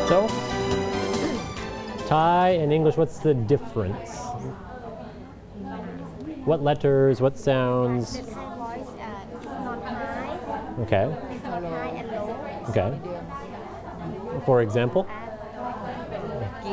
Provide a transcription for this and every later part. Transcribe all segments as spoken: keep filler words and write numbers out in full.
So, Thai and English, what's the difference? What letters, what sounds? The Thai voice uh, is not high. Okay. It's not high and low. Okay. For example? Uh,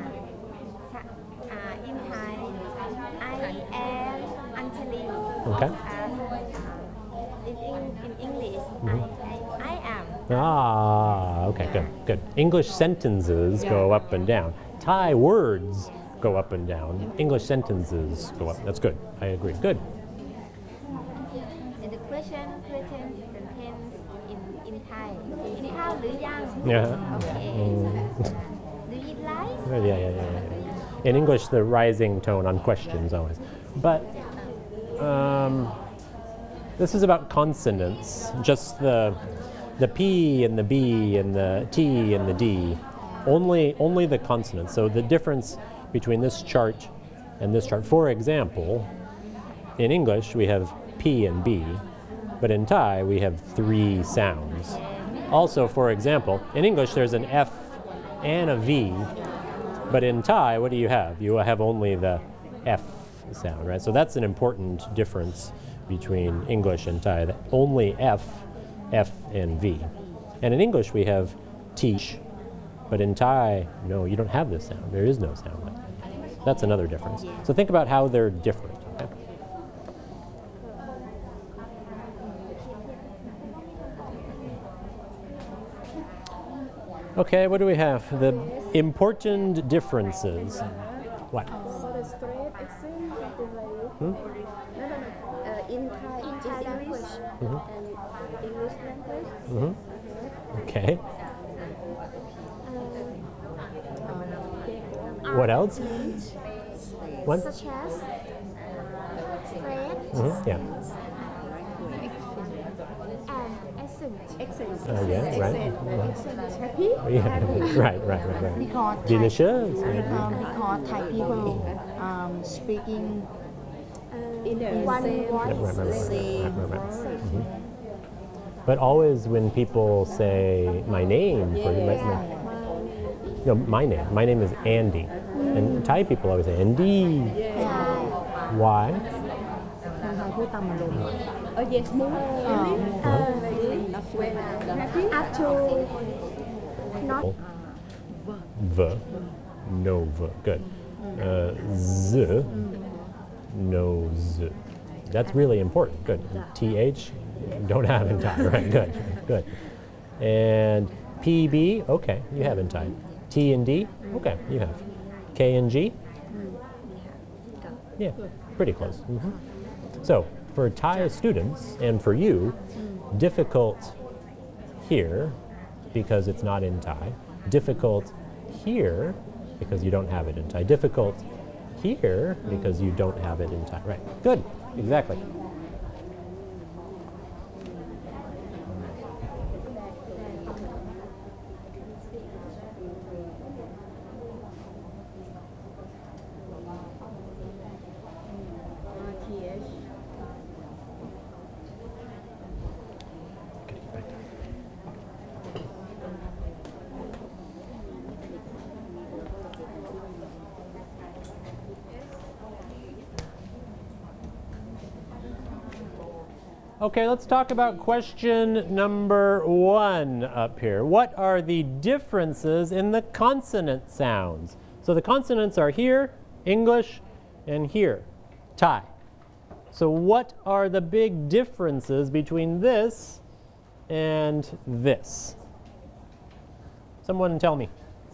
uh, in Thai, I am Anjali. Okay. Uh, in, in, in English, Mhm. I, I, I am. Ah, okay, good, good. English sentences go up and down. Thai words go up and down. English sentences go up. That's good. I agree. Good. And the question, present sentence in, in Thai. กินข้าวหรือยัง Yeah. Okay. Mm. Do you eat rice? Yeah, yeah, yeah, yeah, yeah. In English, the rising tone on questions always. But um, this is about consonants, just the the P and the B and the T and the D. Only, only the consonants. So the difference between this chart and this chart. For example, in English we have P and B, but in Thai we have three sounds. Also, for example, in English there's an F and a V, but in Thai, what do you have? You have only the F sound, right? So that's an important difference between English and Thai, that only F, F and V. And in English we have T, but in Thai, no, you don't have this sound. There is no sound like that. That's another difference. So think about how they're different. Okay? Okay, what do we have? The important differences. What? For the straight accent, something like this. Hmm? No, no, no. Uh, in Thai, In in Thai English language. and English language. Mm-hmm. Okay. Uh, What else? What? Such as straight Mm-hmm. Yeah. and accent. accent. Uh, yeah, right. Mhm. Accent. Happy? Yeah. right, right, right, right. Because Thai, Delicious. um, because Thai people um, speaking In the One same Right, right, voice. right, right, same right, right, right. word. Mhm. But always when people say my name, for my, my, no, my name. My name is Andy, and Thai people always say Andy. Why? คนไทยพูดตามอารมณ์ Oh yes, more. Really? Uh-huh. Uh, when I'm happy. Up to not V, no V. Good. Uh, z, no z. That's really important. Good. Th, don't have in Thai. Right. Good. Good. And P B, okay, you have in Thai. T and D, okay, you have. K and G, yeah, pretty close. Mhm. So for Thai students and for you, difficult here because it's not in Thai. Difficult here because you don't have it in Thai. Difficult here because you don't have it in Thai. Right. Good. Exactly. Okay, let's talk about question number one up here. What are the differences in the consonant sounds? So the consonants are here, English, and here, Thai. So what are the big differences between this and this? Someone tell me.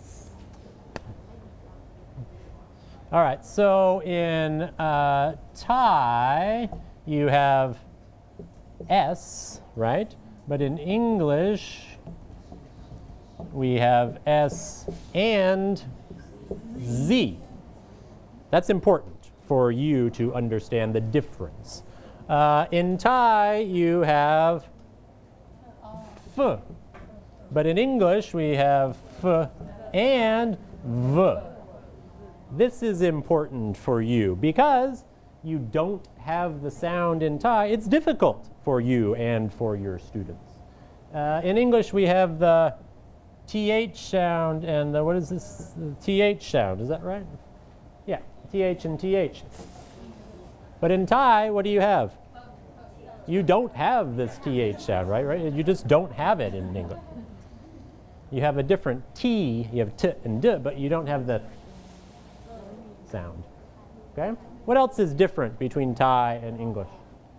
All right, so in uh, Thai, you have S, right? But in English, we have S and Z. That's important for you to understand the difference. Uh, in Thai, you have F. But in English, we have F and V. This is important for you because you don't have the sound in Thai. It's difficult for you and for your students. Uh, in English, we have the T H sound and the, what is this? The T H sound, is that right? Yeah, T H and T H. But in Thai, what do you have? You don't have this T H sound, right? right? You just don't have it in English. You have a different T, you have T and D, but you don't have the sound. Okay? What else is different between Thai and English?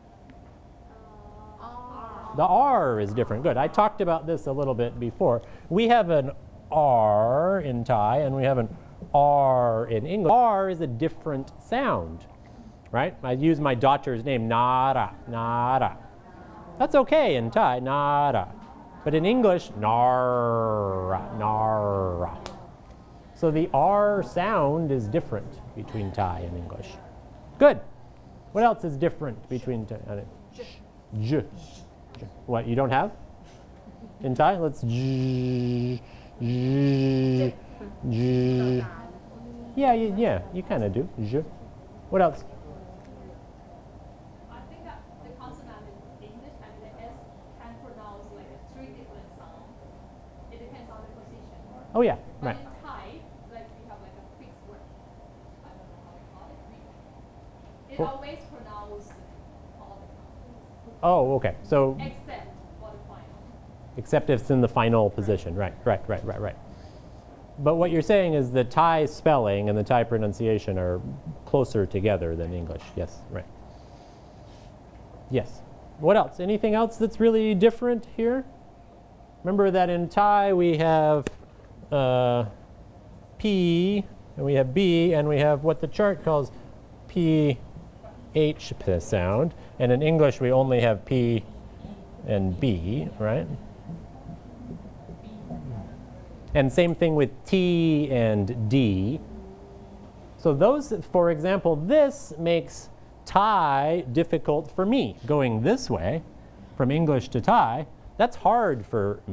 The R is different. Good. I talked about this a little bit before. We have an R in Thai and we have an R in English. R is a different sound, right? I use my daughter's name, Nara, Nara. That's okay in Thai, Nara. But in English, Nara, Nara. So the R sound is different between Thai and English. Good. What else is different between Thai and J? What, you don't have? In Thai? Let's J, J, J. Yeah, you, yeah, you kind of do. J. What else? I think that the consonant in English and the S can pronounce like three different sounds. It depends on the position. Oh yeah, But right. in Thai, like we have like a fixed word. I don't know how to call it. It For- always pronounces all the sounds, Oh, okay. So except for the final. except if it's in the final position. Right, right, right, right, right. But what you're saying is the Thai spelling and the Thai pronunciation are closer together than English. Yes, right. Yes. What else? Anything else that's really different here? Remember that in Thai we have uh, P, and we have B, and we have what the chart calls P, H sound. And in English we only have P and B, right? And same thing with T and D. So those, for example, this makes Thai difficult for me. Going this way, from English to Thai, that's hard for